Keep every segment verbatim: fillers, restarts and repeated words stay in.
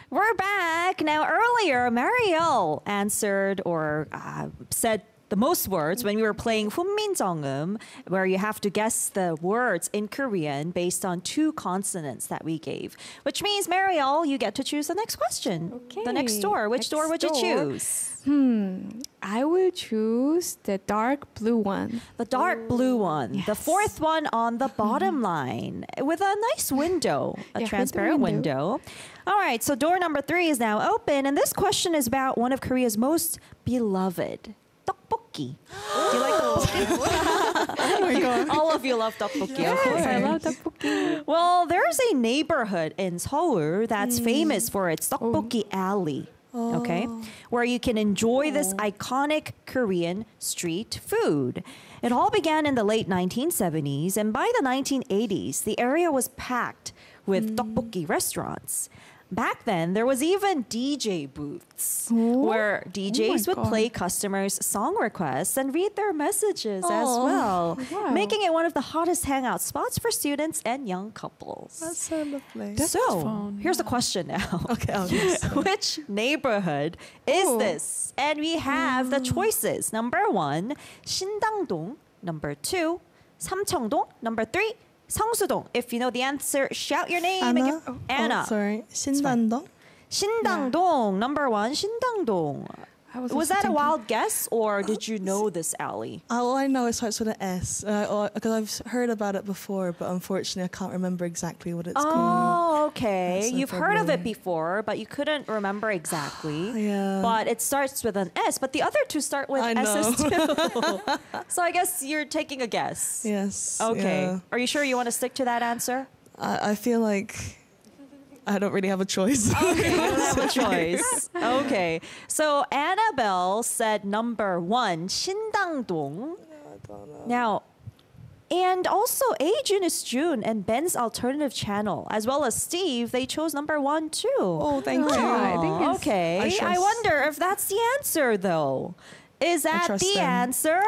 We're back. Now, earlier, Marielle answered or uh, said the most words when we were playing 훈민정음, where you have to guess the words in Korean based on two consonants that we gave. Which means, Marielle, you get to choose the next question. Okay. The next door. Which Next door would you door. choose? Hmm. I will choose the dark blue one. The dark blue one. The Yes. fourth one on the bottom line with a nice window, a Yeah, with the transparent window. window. All right, so door number three is now open. And this question is about one of Korea's most beloved, tteokbokki. Do you like tteokbokki? Oh my god. All of you love tteokbokki, Yes, okay? I love tteokbokki. Well, there's a neighborhood in Seoul that's famous for its tteokbokki alley. Okay, where you can enjoy this iconic Korean street food. It all began in the late nineteen seventies, and by the nineteen eighties, the area was packed with tteokbokki restaurants. Back then, there was even D J booths where D Js would God. play customers' song requests and read their messages as Oh, well, wow. making it one of the hottest hangout spots for students and young couples. That's so lovely. That so, sounds fun, here's the question now. Okay, oh, yes. Which neighborhood is Oh. this? And we have the choices. Number one, 신당동. Number two, 삼청동. Number three, 성수동. If you know the answer, shout your name. and Anna? give- Anna. Oh, sorry. 신당동? 신당동. Number one, 신당동. I was, Was also that a thinking- wild guess, or did you know this alley? All I know it starts with an S. Because I've heard about it before, but unfortunately I can't remember exactly what it's called. Oh, okay. That's no You've heard of it problem. before, but you couldn't remember exactly. Yeah. But it starts with an S, but the other two start with I S's know. too. So I guess you're taking a guess. Yes. Okay. yeah. Are you sure you want to stick to that answer? I, I feel like I don't really have a choice. Okay, you don't have a choice. Okay. So Annabelle said number one, 신당동. Now, and also Ajun is June and Ben's alternative channel, as well as Steve, they chose number one too. Oh, thank you. I think it's- Okay. I I, trust- wonder if that's the answer though. Is that trust the them. answer?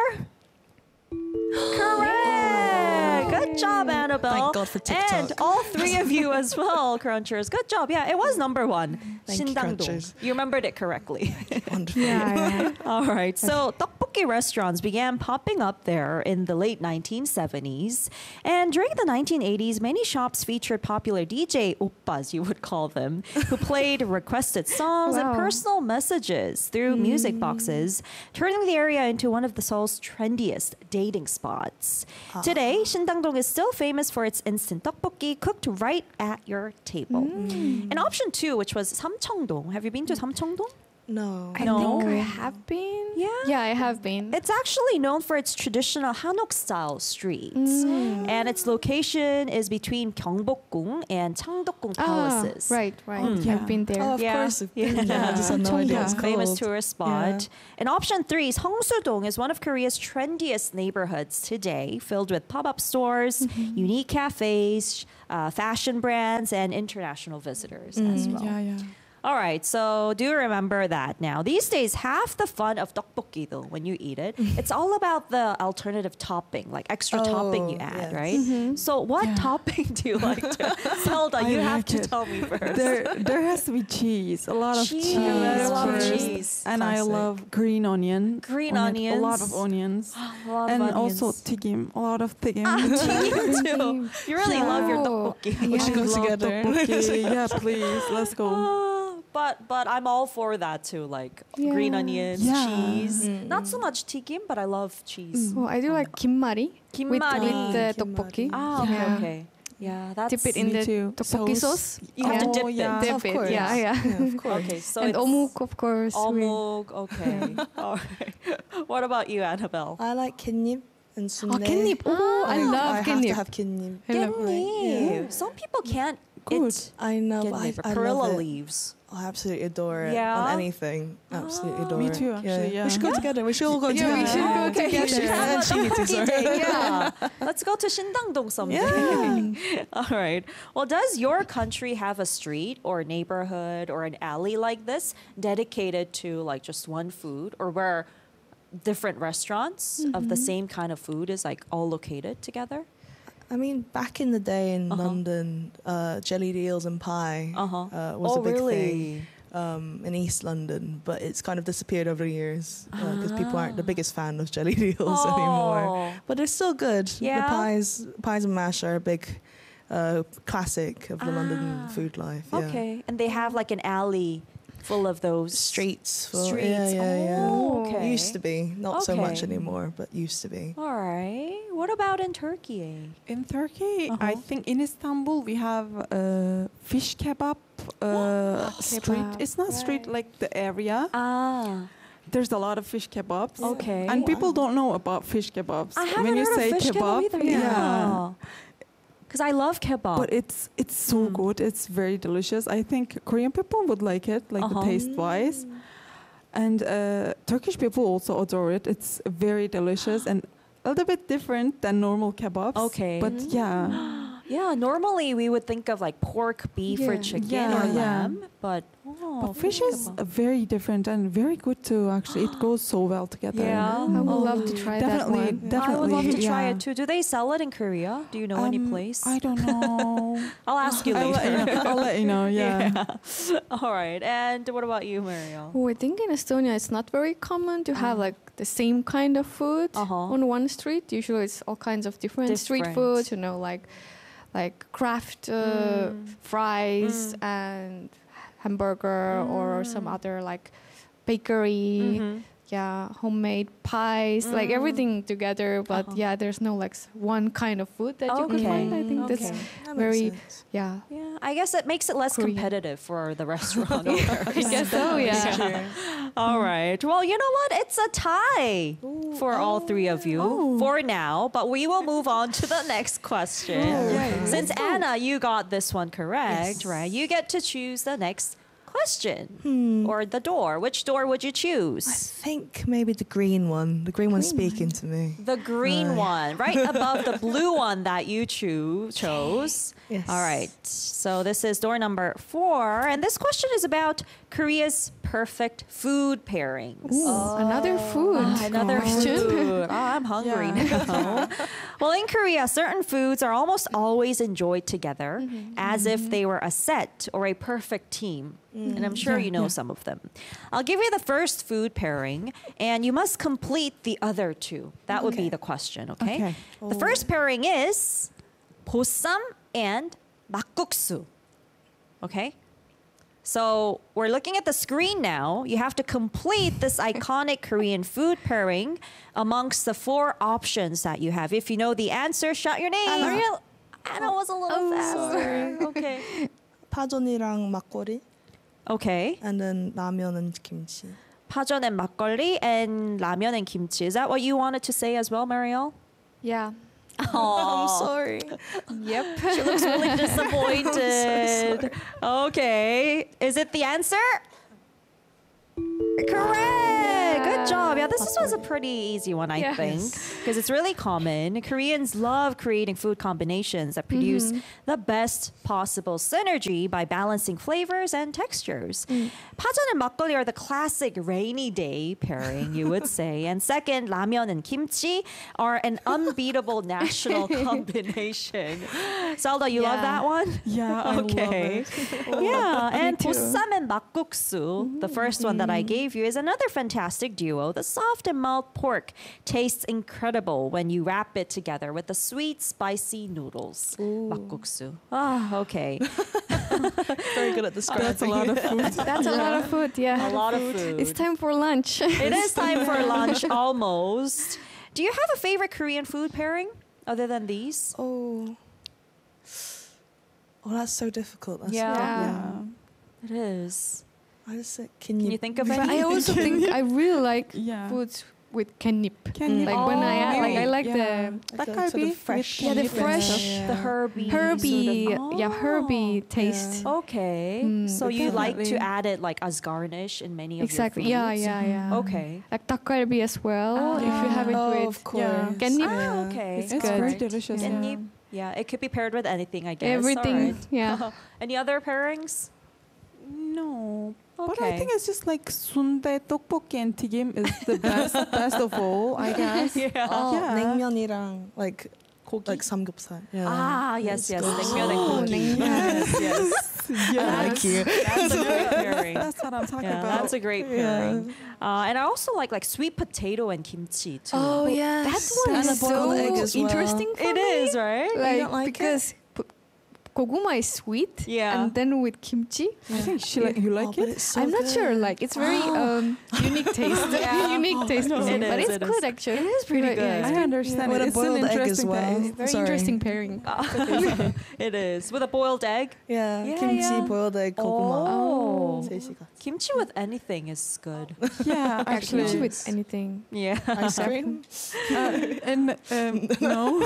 Correct. Good job, Annabelle. Thank God for TikTok. And all three of you as well, Crunchers. Good job. Yeah, it was number one. Thank you, 신당동. Crunchers. You remembered it correctly. Wonderful. Yeah, yeah. All right. So tteokbokki restaurants began popping up there in the late nineteen seventies. And during the nineteen eighties, many shops featured popular D J oppas, you would call them, who played requested songs and Wow. personal messages through music boxes, turning the area into one of the Seoul's trendiest dating spots. Today, Shindangdong is still famous for its instant tteokbokki cooked right at your table. And option two, which was Samcheongdong. Have you been to Samcheongdong? No. I No. think I have been. Yeah. Yeah, I have been. It's actually known for its traditional Hanok style streets. And its location is between Gyeongbokgung and Changdeokgung Ah, palaces. right, right. Mm. I've been there. Oh, of Yeah. course. I've been Yeah. there. I just had no idea it's Cheongdam. called. Famous tourist spot. Yeah. And option three is Hongsu-dong is one of Korea's trendiest neighborhoods today, filled with pop-up stores, unique cafes, uh, fashion brands, and international visitors as well. Yeah, yeah. All right, so do remember that now. These days, half the fun of tteokbokki, though, when you eat it, it's all about the alternative topping, like extra Oh, topping you add, yes. right? So what Yeah. topping do you like to Zelda, I you have like to it. tell me first. There, there has to be cheese. A lot of Cheese. cheese. I love first. cheese. And I Classic. love green onion. Green on it. A lot onions. of onions. A lot of and onions. also tigim. A lot of tigim. You too. You really love your Wow. tteokbokki. We should go I love together. tteokbokki. Yeah, please. Let's go. Oh, but but I'm all for that too, like green Yeah. onions, Yeah. cheese. Not so much tigim, but I love cheese. Oh, I do like kimmari. With, Kimmari. with the Kimmari. tteokbokki. Ah, okay, Yeah. okay. Yeah, that's Dip it in Me the too. tteokbokki Sauce. sauce. You have to Oh, dip yeah. it. Dip Of it. course. Yeah, yeah. Yeah, of course. Okay, so and it's omuk, of course. we- Omug, okay. All right. What about you, Annabelle? I like kinnip and sundae. Oh, kinnip. Oh, I love I have to kinnip. have kinnip. I love- Kinnip. Some people can't Good. eat I know, but I, kinnip, I perilla love it. leaves. I absolutely adore it. Yeah? On anything. Absolutely adore Me it. too, actually, yeah. We should go together. We should all go Yeah, together. we should go Okay, together. you should Have a and she needs to, tteokbokki sorry. day, yeah. Let's go to Shindangdong someday. Yeah. All right. Well, does your country have a street or neighborhood or an alley like this dedicated to like just one food, or where different restaurants of the same kind of food is like all located together? I mean, back in the day in Uh-huh. London, uh, jellied eels and pie Uh-huh. uh, was Oh, a big thing really? um, in East London, but it's kind of disappeared over the years because people aren't the Ah. biggest fan of jellied eels anymore. Oh. But they're still good. Yeah? The pies, pies and mash are a big uh, classic of the Ah. London food life. Yeah. Okay. And they have like an alley full of those Streets. Full, Streets. Yeah, yeah, yeah. Oh, okay. Used to be. Not so much Okay. anymore, but used to be. All right. What about in Turkey? In Turkey, I Uh-huh. think in Istanbul we have uh, fish kebab uh, street. Kebab, It's not street right. like the area. Ah. There's a lot of fish kebabs. Okay. And people don't know about fish kebabs. I haven't when you heard say of fish kebab, either. Yeah. Because I love kebab. But it's it's so Mm. good. It's very delicious. I think Korean people would like it, like Uh-huh. the taste wise. And uh, Turkish people also adore it. It's very delicious and a little bit different than normal kebabs. Okay. But yeah. Yeah, normally we would think of like pork, beef, or Yeah. chicken Yeah, or yeah. lamb, but oh, But fish is uh, very different and very good too. Actually, it goes so well together. Yeah. I would Oh. love to try Definitely, that one. definitely. I would love to try yeah. it too. Do they sell it in Korea? Do you know any Um, place? I don't know. I'll ask you I'll, let you later. know. I'll let you know. Yeah. All right. And what about you, Mariel? Oh, I think in Estonia it's not very common to have Ah. like the same kind of food Uh-huh. on one street. Usually it's all kinds of different, street Different. foods, you know, like like craft uh, Mm. fries Mm. and hamburger or some Mm. other like bakery. Mhm. Yeah, homemade pies, like Mm. everything together. But Uh-huh. yeah, there's no like s- one kind of food that you can find. I think that's Okay. That makes very sense. yeah. Yeah, I guess it makes it less Korean. competitive for the restaurant owners. I guess so. Yeah. All right. Well, you know what? It's a tie for all three of you Oh. for now, but we will move on to the next question. Yeah. Since Anna, you got this one correct, Yes. right? You get to choose the next question Hmm. or the door. Which door would you I choose? think maybe the green one. The green one's speaking to me. The green one, Uh. right above the blue one that you choo- chose. Yes. All right. So this is door number four. And this question is about Korea's perfect food pairings. Ooh, another food. Ah, another question. food. Ah, I'm hungry Yeah. now. Well, in Korea, certain foods are almost always enjoyed together as if they were a set or a perfect team. And I'm sure Yeah, you know yeah. some of them. I'll give you the first food pairing, and you must complete the other two. That would be Okay. the question, okay? Okay. The first pairing is 보쌈 and 막국수. Okay? So we're looking at the screen now. You have to complete this iconic Korean food pairing amongst the four options that you have. If you know the answer, shout your name. Anna. Ariel- Anna was a little Oh, faster. Okay. 파전이랑 막걸리, Okay. and then 라면 and kimchi. 파전 and 막걸리 and 라면 and kimchi. Is that what you wanted to say as well, Mariel? Yeah. Oh, I'm sorry. Yep. She looks really disappointed. Okay. Is it the answer? Correct. Good job. Yeah, this was a pretty easy one, I Yes. think, because it's really common. Koreans love creating food combinations that produce the best possible synergy by balancing flavors and textures. 파전 and 막걸리 are the classic rainy day pairing, you would say. And second, 라면 and kimchi are an unbeatable national combination. Salda, you love Yeah. that one? Yeah. I Okay. love it. Yeah, and too. 보쌈 and 막국수, the first one that I gave you, is another fantastic duo. The soft and mild pork tastes incredible when you wrap it together with the sweet, spicy noodles. 막국수. Ah, okay. Very good at describing. That's a lot of food. That's a lot of food. Yeah. A lot of food. It's time for lunch. It is time for lunch almost. Do you have a favorite Korean food pairing other than these? Oh. Oh, that's so difficult. That's Yeah. Yeah. It is. I just said, can, Can you think of But any? I also think I really like Yeah. foods with kennip. Can you? Like when I Oh, like I like yeah. the like a That sort be of fresh, Yeah, the meat and fresh- stuff, yeah. The herby. herby, sort of- yeah, herby Oh. taste. Okay. Mm, so you like to definitely. add it like as garnish in many of Exactly. your Yeah, foods? yeah, yeah. Okay. Like dakgalbi as well. if you have it Oh, with of course. Gendip. Ah, okay. It's It's good. very Alright. delicious. And Yeah. you- yeah, it could be paired with anything, I guess. everything. Alright. Yeah. Any other pairings? No. But I Okay. think it's just like sundae, tteokbokki, and tigim is the best, best of all, I guess. Yeah. Oh, Yeah. 냉면이랑 like 고기? Like samgyeopsal. Yeah. Ah, yes, yes. 냉면 and Oh, gogi. Yes, yes. Yeah, Thank you. That's a great pairing. that's what I'm talking Yeah, about. that's a great pairing. Uh, and I also like like sweet potato and kimchi too. Oh yeah, That one is is boiled egg so as well. interesting. For It me. is, right? like, don't like it? because p- goguma is sweet. Yeah. and then with kimchi, I think she like you Oh, like but it. it's so I'm not sure. good. Like it's very um, unique taste. Yeah. unique taste, for me, It but is, it's it is. good actually. It is pretty Yeah, good. it's I understand. With it. a It's an boiled egg as interesting well. taste. very Sorry. interesting pairing. It is. With a boiled egg. Yeah, Yeah, kimchi, yeah. boiled egg, goguma. Oh. Seishigatsu. Kimchi with anything is good. Yeah, Actually, actually. with anything. Yeah. Ice cream. Uh, and um, no.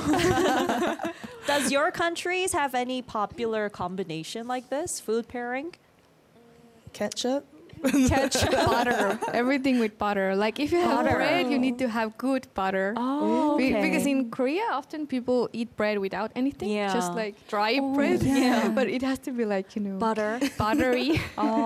Does your countries have any popular combination like this? Food pairing? Ketchup. Ketchup, butter, everything with butter. Like if you have Butter. bread, you need to have good butter. Oh, Be- Because in Korea, often people eat bread without anything, Yeah. just like dry bread. yeah. But it has to be like you know butter. buttery.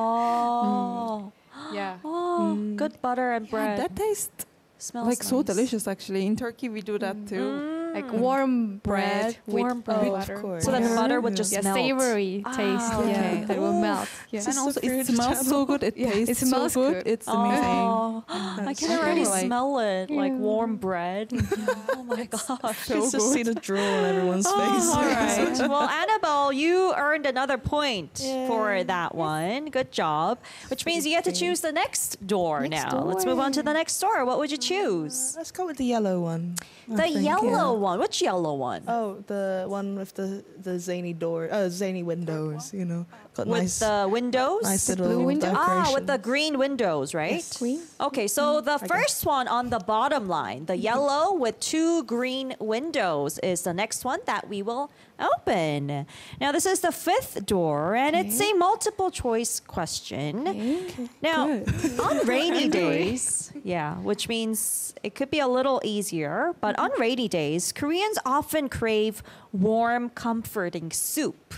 Oh. yeah. Oh, good butter and Yeah, bread. that tastes Smells like so nice. delicious. Actually, in Turkey we do that too. Like warm bread, Bread, warm with bread. Oh, butter. of course. So that Yeah. butter would just Yeah, melt. savory Ah, taste. okay. Yeah, that will melt. Yeah. And also, food it smells so good. It Yeah, tastes it smells so good. good. It's amazing. Oh, I That's can so already good. smell it, like Yeah. warm bread. Oh my gosh. So It's just see good. the drool on everyone's Oh, face. all right. Well, Annabelle, you earned another point for Yay. that one. Good job. Which means you get to choose the next door Next now. Let's move on to door. the next door. What would you choose? Let's go with the yellow one. I The think, yellow yeah. one. Which yellow one? Oh, the one with the the zany door, uh, zany windows. You know, got With nice, the windows? nice The little blue window? Ah, with the decorations. green windows, right? Yes. Green. Okay, so the first one on the bottom line, the yellow with two green windows, is the next one that we will open. Now, this is the fifth door, and it's a multiple choice question. Now, on rainy days, yeah, which means it could be a little easier, but on rainy days, Koreans often crave warm, comforting soup.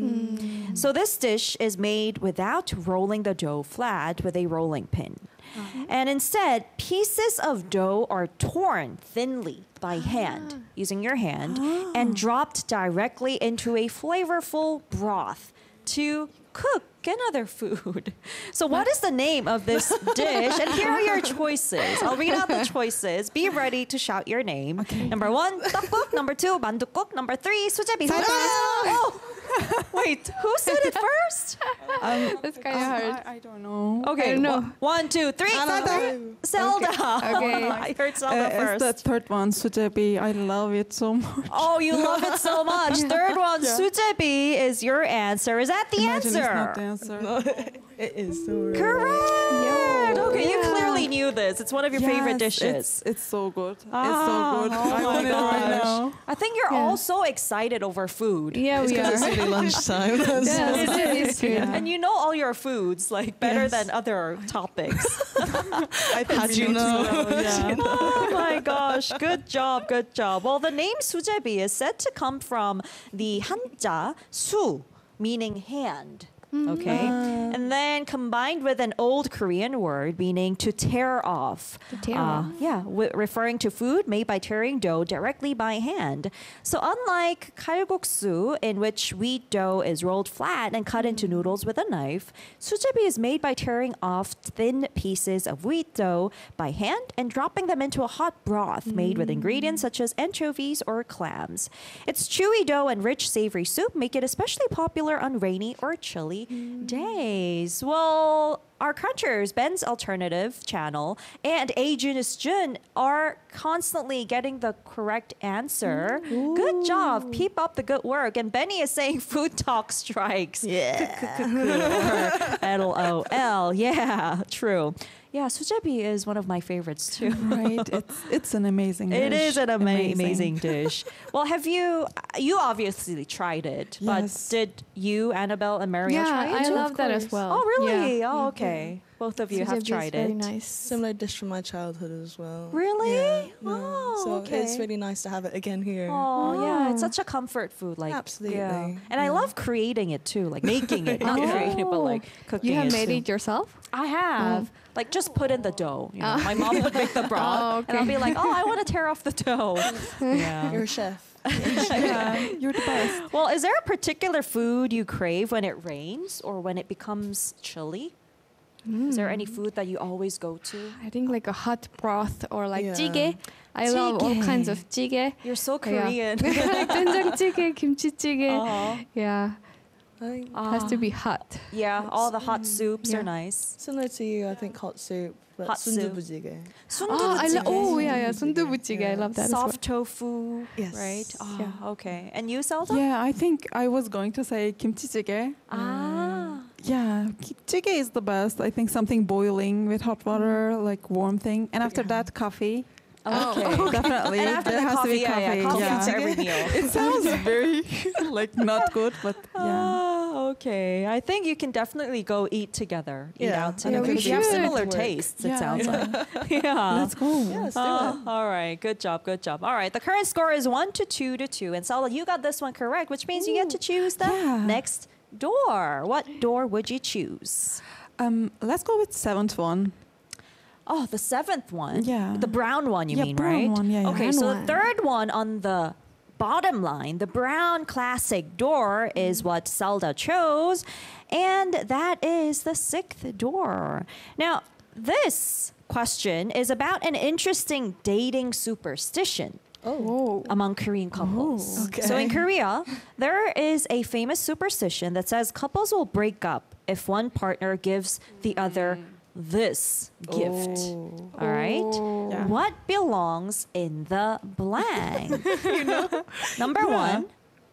So this dish is made without rolling the dough flat with a rolling pin. And instead, pieces of dough are torn thinly by hand, using your hand, and dropped directly into a flavorful broth to cook another food. So what is the name of this dish? And here are your choices. I'll read out the choices. Be ready to shout your name. Number one, 떡국. Number two, 만둣국. Number three, 수제비. Oh, wait, who said it first? That's kind of hard. I, I don't know. Okay, I don't know. one, two, three. Zelda. Okay. I heard Uh, Zelda it's first. the third one, sujebi. I love it so much. Oh, you love it so much. Third one, sujebi is your answer. Is that the Imagine answer? it's not the answer. No, it is. So really. Correct. Okay, you Yeah. clearly knew this. It's one of your favorite Yes, dishes. It's, it's so good. Ah, it's so good. oh I my want it right gosh. now. I think you're Yeah. all so excited over food. Yeah, we Because are. it's really lunchtime. That's Yeah, why. it is good. And you know all your foods like better Yes. than other topics. I think How'd we you need to know? yeah. Oh my gosh, good job, good job. Well, the name sujebi is said to come from the hanja su, meaning hand. Okay. And then combined with an old Korean word meaning to tear off. To tear Uh, off. Yeah, w- referring to food made by tearing dough directly by hand. So unlike kalguksu, in which wheat dough is rolled flat and cut into noodles with a knife, sujebi is made by tearing off thin pieces of wheat dough by hand and dropping them into a hot broth made with ingredients such as anchovies or clams. Its chewy dough and rich savory soup make it especially popular on rainy or chilly days. Well, our crunchers, Ben's Alternative Channel and Ajunus Jun, are constantly getting the correct answer. Good job. Keep up the good work. And Benny is saying food talk strikes. Yeah. L O L. Yeah, true. Yeah, sujebi is one of my favorites too. Right. It's it's an amazing It dish. is an ama- amazing dish. Well, have you, you obviously tried it, but Yes. did you, Annabelle and Maria, Yeah, try it I too? love that as well. Oh, really? Yeah. Oh, okay. Both of you have Sujebi is tried very it. nice. Similar dish from my childhood as well. Really? Yeah. yeah. Oh, so okay. it's really nice to have it again here. Oh, yeah, it's Oh. such a comfort food. Like Absolutely. yeah. And I Yeah. love creating it too, like making it, not Oh. creating it, but like cooking You have it. made too. it yourself? I have. Like just put in the dough. You know, Oh. my mom would make the broth, Oh, and I'll okay. be like, "Oh, I want to tear off the dough." Yeah. You're a chef. yeah, you're the best. Well, is there a particular food you crave when it rains or when it becomes chilly? Is there any food that you always go to? I think like a hot broth or like Yeah. jjigae. I love all Jjigae. kinds of jjigae. You're so Yeah. Korean. like 된장찌개, 김치찌개. Uh-huh. Yeah, I think it has to be hot. Yeah, all the hot soups Yeah. are nice. similar to you, I think hot soup, but Hot soup. sundubujigae. Oh, I love. Oh, yeah, yeah. Sundubujigae. sundubujigae. I Yeah. love that Soft tofu, Yes. right? Oh, Yeah. okay. And you, Zelda? Yeah, I think I was going to say kimchi jjigae. Ah. Yeah, ki- jjigae is the best. I think something boiling with hot water, like warm thing, and after Yeah. that, coffee. Okay. Definitely, And after there the has coffee, to be yeah, coffee. yeah, coffee yeah. after every meal. It sounds very like not good, but yeah. Ah, okay. I think you can definitely go eat together, eat Yeah, out I together. think we because you have should. similar Work. tastes, it Yeah, sounds yeah. like. Yeah. Let's go. Yeah, let's do Oh, it. all right. Good job. Good job. All right. The current score is one to two to two. And Sala, you got this one correct, which means you get to choose the Yeah. next door. What door would you choose? Um, let's go with seventh one. Oh, the seventh one. Yeah. The brown one, you Yeah, mean, brown right? one, yeah, yeah. Okay, Brown so one. the third one on the bottom line, the brown classic door, is what Zelda chose. And that is the sixth door. Now, this question is about an interesting dating superstition Oh. among Korean couples. Okay. So in Korea, there is a famous superstition that says couples will break up if one partner gives the other this gift. Oh. All right? Yeah. What belongs in the blank? Number one,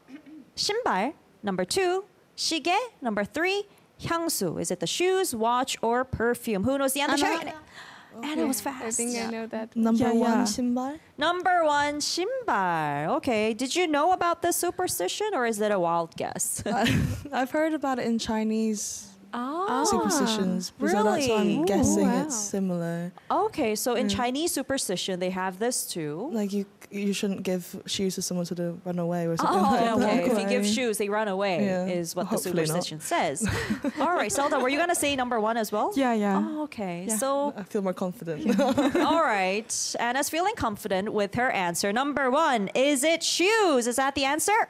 신발. Number two, 시계. Number three, 향수. Is it the shoes, watch, or perfume? Who knows the answer? Anna. Anna was fast. I think I know that. Number Yeah, one, yeah. 신발. Number one, 신발. Okay. Did you know about this superstition or is it a wild guess? I've heard about it in Chinese Ah, superstitions. So that's why really? I'm Ooh, guessing wow. it's similar. Okay, so in Chinese superstition, they have this too. Like you, you shouldn't give shoes to someone to the run away or something Oh, like that. okay. If you give Okay. shoes, they run away, Yeah. is what the Hopefully not. superstition says. All right, Zelda, were you going to say number one as well? Yeah, yeah. Oh, okay. Yeah. So, I feel more confident. all right. Anna's feeling confident with her answer. Number one, is it shoes? Is that the answer?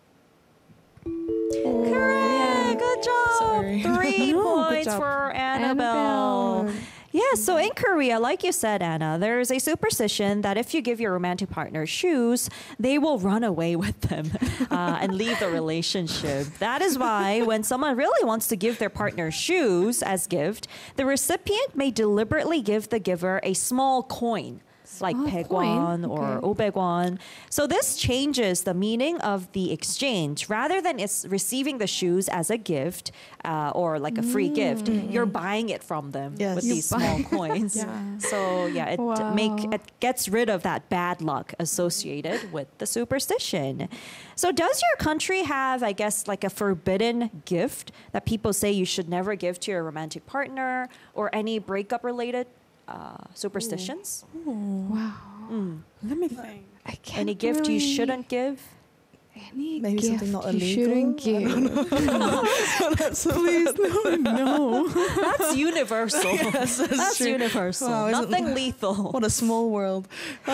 Correct. Good job. Sorry. Three No, good points job. for Annabelle. Annabelle. Yeah, so in Korea, like you said, Anna, there is a superstition that if you give your romantic partner shoes, they will run away with them uh, and leave the relationship. That is why when someone really wants to give their partner shoes as gift, the recipient may deliberately give the giver a small coin. Like Small 백원 coin? or Okay. 오백원. So this changes the meaning of the exchange. Rather than it's receiving the shoes as a gift uh, or like a free gift, you're buying it from them Yes. with You these small coins. Yeah. So yeah, it Wow. make it gets rid of that bad luck associated with the superstition. So does your country have, I guess, like a forbidden gift that people say you should never give to your romantic partner or any breakup related uh, superstitions? Wow. Mm. Let me think. I can't Any gift really- you shouldn't give? Any Maybe gift something not you shouldn't illegal? give. Please, no. No. That's universal. Yes, that's That's true. universal. Wow, isn't- Nothing lethal. What a small world.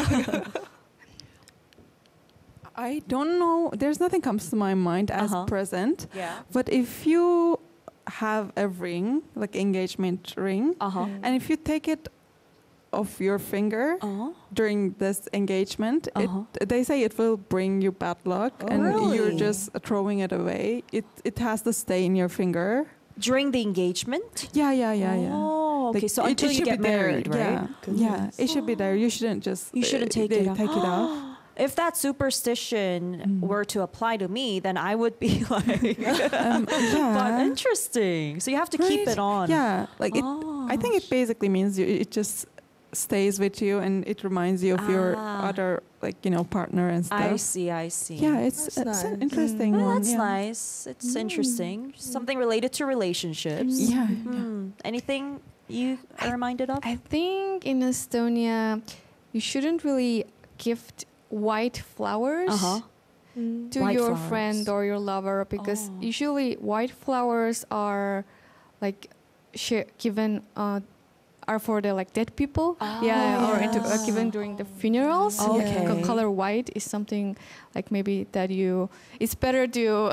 I don't know. There's nothing comes to my mind as Uh-huh. present. Yeah. But if you have a ring, like engagement ring, Uh huh. and if you take it off your finger Uh-huh. during this engagement, Uh-huh. it, they say it will bring you bad luck, Oh, and you're really? just throwing it away. It it has to stay in your finger. During the engagement? Yeah, yeah, yeah, yeah. Oh, okay. Like, so it- until it you should get be there. married, right? Yeah, yeah, it should be there. You shouldn't just You shouldn't uh, take they it off. take it off. If that superstition were to apply to me, then I would be like, Um, but yeah, interesting. So you have to keep Right? it on. Yeah, like it. I think Oh. it basically means you, it just stays with you and it reminds you of your Ah. other, like, you know, partner and stuff. I see, I see. Yeah, it's, That's it's an nice. interesting Well, one. that's yeah. nice. It's interesting. Something related to relationships. Yeah, yeah. Hmm. Anything you are reminded of? I think in Estonia, you shouldn't really gift white flowers Uh-huh. Mm. to White your flowers. friend or your lover because Oh. usually white flowers are like sh- given uh, are for the like dead people. Yeah, or into, like even during the funerals. Okay. Co- color white is something like maybe that you. It's better to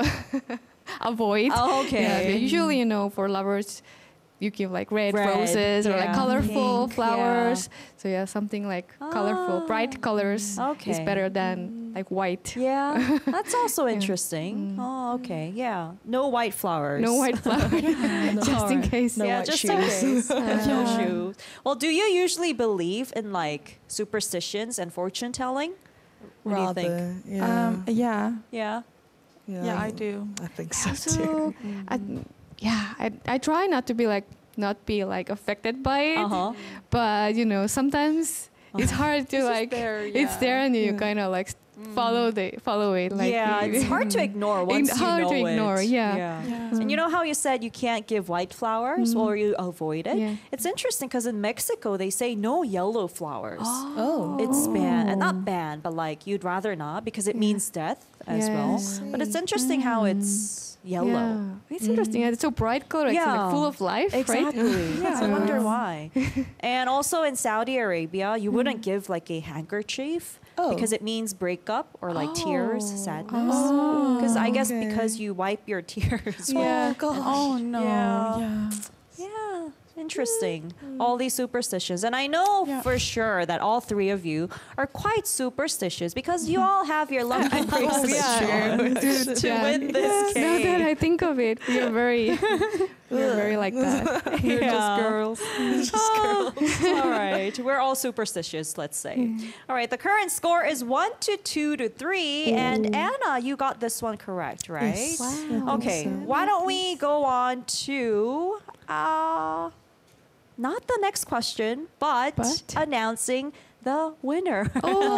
avoid. Oh, Yeah, okay. yeah, usually, you know, for lovers, you give like red, Red, roses or like yeah. colorful Pink, flowers. So yeah, something like colorful, Ah, bright colors is okay. better than like white. Yeah, that's also interesting. Mm. Oh, okay. Yeah. No white flowers. No white flowers, just in Alright. case. No yeah, white just in shoes. case. no Yeah. shoes. Well, do you usually believe in like superstitions and fortune telling? What do you think? Rather, yeah. Um, yeah. Yeah. Yeah, I do. I think so too. Also, I, yeah, I, I try not to be like not be like affected by it, Uh huh. but you know sometimes it's hard to It's just like there, it's yeah. there and you Yeah. kind of like follow the follow it. Like yeah, you- it's hard to ignore once you hard know to it. ignore, yeah. Yeah. And you know how you said you can't give white flowers Mm. or you avoid it? Yeah. It's interesting because in Mexico they say no yellow flowers. Oh. It's banned, and not banned, but like you'd rather not because it means death as well. Yes. But it's interesting how it's yellow. Yeah. It's interesting. Yeah, it's so bright color. It's Yeah. like full of life, Exactly. right? Yeah, I So- wonder why. And also in Saudi Arabia, you wouldn't give like a handkerchief Oh. because it means breakup or like tears, Oh. sadness. Oh, Because I guess okay. because you wipe your tears. Yeah. Oh, gosh. Oh no. Yeah. Yeah. Yeah, interesting. All these superstitions. And I know Yeah. for sure that all three of you are quite superstitious because you all have your lucky bracelets yeah. on Dude, to yeah. win this Now that game. I think of it, we are very, we are very like that. You're Yeah. just girls. Oh, all right. We're all superstitious, let's say. All right. The current score is one to two to three. And Anna, you got this one correct, right? Yes. Wow. I think Okay. so. Why don't we go on to uh not the next question, but, But? announcing the winner.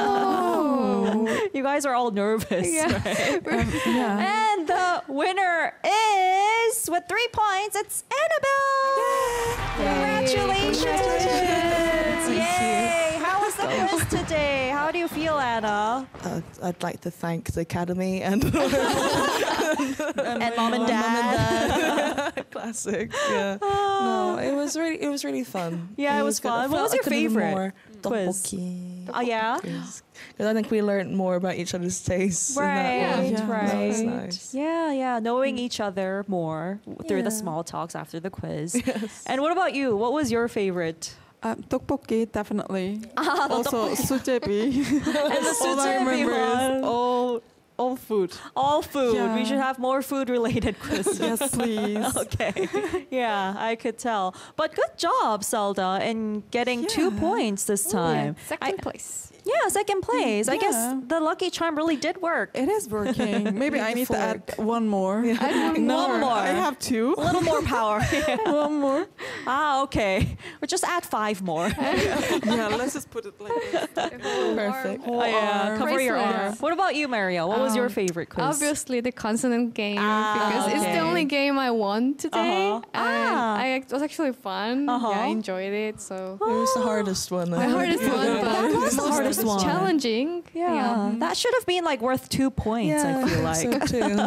Oh. You guys are all nervous. Yeah. Right? Um, yeah. And the winner is with three points, it's Annabelle. Congratulations. Yay. How was the quiz today? How do you feel, Anna? Uh, I'd like to thank the Academy and And mom and dad. classic. Yeah. No, it was really it was really fun. Yeah, it was good. I fun. What felt was I your could do favorite more quiz? tteokbokki. Oh, yeah? Because I think we learned more about each other's tastes. in that Right, one. Yeah. right. That was nice. Yeah, yeah. Knowing each other more through the Yeah. small talks after the quiz. And what about you? What was your favorite? Um, tteokbokki, definitely. Ah, Also, sujebi. And the All I sujebi remember one. is all, all food. All food. We Yeah. should have more food related quizzes. Yes, please. Okay. Yeah, I could tell. But good job, Zelda, in getting two Yeah. points this time. Second I- place. Yeah, second place. I guess Yeah. the lucky charm really did work. It is working. Maybe I the need to add fork. one more. One more. I have two. A little more power. One more. Ah, okay. Or just add five more. Yeah, let's just put it like this. Perfect. Whole Oh, yeah, arm. cover your Bracelet. arm. What about you, Mario? What was your Um, favorite quiz? Obviously, the consonant game Ah, because it's the okay. only game I won today, Uh-huh. and Ah. I, it was actually fun. Uh-huh. Yeah, I enjoyed it. So It was the hardest one. I my think. hardest one, but That was the hardest one. challenging. Yeah, that should have been like worth two points, I feel like. so too.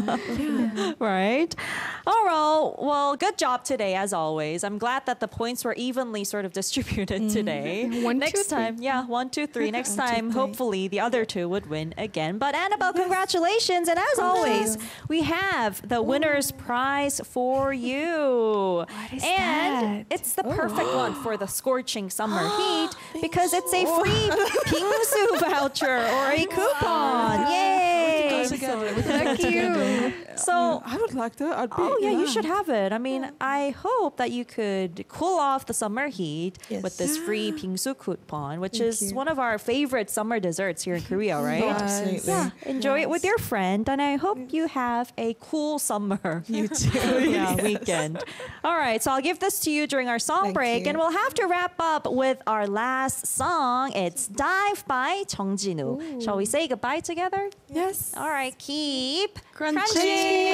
Right? All right. Well, good job today, as always. I'm glad that the points were evenly sort of distributed today. One, Next two, three. time, yeah, one, two, three. Next One, two, time, three. hopefully, the other two would win again. But Annabelle, congratulations. And as always, we have the winner's prize for you. What is and that? it's the perfect one for the scorching summer heat because it's a free Pingsu voucher or a coupon. Yay! Thank you. So, I would like to. I'd be oh yeah, you glad. should have it. I mean, I hope that you could cool off the summer heat Yes. with this free Pingsu coupon, which Thank is you. one of our favorite summer desserts here in Korea, right? Absolutely. Yeah, enjoy it with your friend, and I hope you have a cool summer. You too. yeah, weekend. All right, so I'll give this to you during our song Thank break, you. and we'll have to wrap up with our last song. It's Dive by Jung Jin-woo. Shall we say goodbye together? Yes. All right, keep Crunchy. crunchy.